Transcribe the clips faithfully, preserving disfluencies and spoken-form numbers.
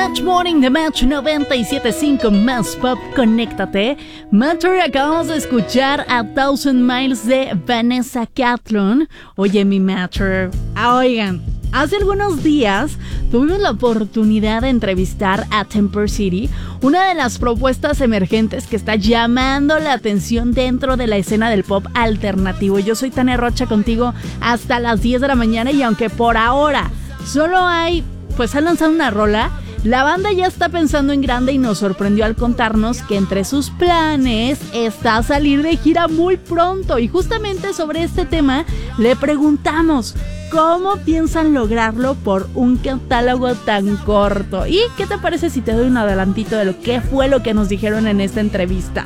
Match Morning de Match noventa y siete punto cinco Más Pop, conéctate. Matter, acabamos de escuchar a Thousand Miles de Vanessa Catlon. Oye, mi Matter, ah, oigan, hace algunos días tuvimos la oportunidad de entrevistar a Temper City, una de las propuestas emergentes que está llamando la atención dentro de la escena del pop alternativo. Yo soy Tania Rocha contigo hasta las diez de la mañana y aunque por ahora solo hay, pues han lanzado una rola, la banda ya está pensando en grande y nos sorprendió al contarnos que entre sus planes está salir de gira muy pronto. Y justamente sobre este tema le preguntamos cómo piensan lograrlo por un catálogo tan corto. ¿Y qué te parece si te doy un adelantito de lo que fue lo que nos dijeron en esta entrevista?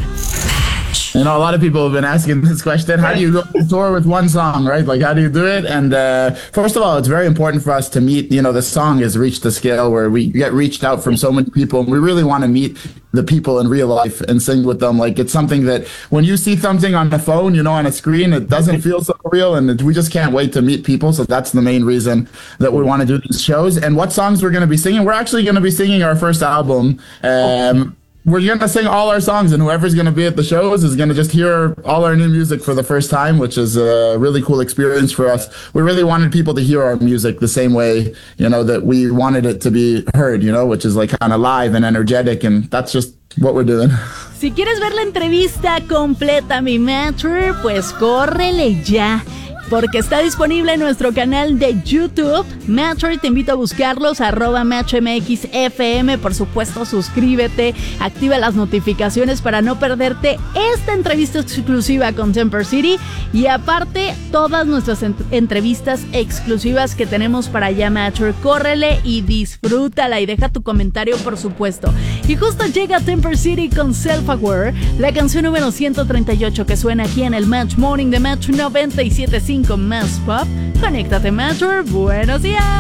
You know, a lot of people have been asking this question. How do you go to tour with one song, right? Like, how do you do it? And uh, first of all, it's very important for us to meet, you know, the song has reached the scale where we get reached out from so many people. And we really want to meet the people in real life and sing with them. Like, it's something that when you see something on the phone, you know, on a screen, it doesn't feel so real. And it, we just can't wait to meet people. So that's the main reason that we want to do these shows. And what songs we're going to be singing? We're actually going to be singing our first album. Um, We're going to sing all our songs, and whoever's going to be at the shows is going to just hear all our new music for the first time, which is a really cool experience for us. We really wanted people to hear our music the same way, you know, that we wanted it to be heard, you know, which is like kind of live and energetic, and that's just what we're doing. Si quieres ver la entrevista completa, mi Matter, pues córrele ya, porque está disponible en nuestro canal de YouTube. Matter, te invito a buscarlos, arroba MatchMXFM. Por supuesto, suscríbete, activa las notificaciones para no perderte esta entrevista exclusiva con Temper City. Y aparte, todas nuestras ent- entrevistas exclusivas que tenemos para allá, Matter. Córrele y disfrútala y deja tu comentario, por supuesto. Y justo llega Temper City con Self Aware, la canción número ciento treinta y ocho que suena aquí en el Match Morning de Match noventa y siete punto cinco Más Pop. Conéctate, Matter. Buenos días.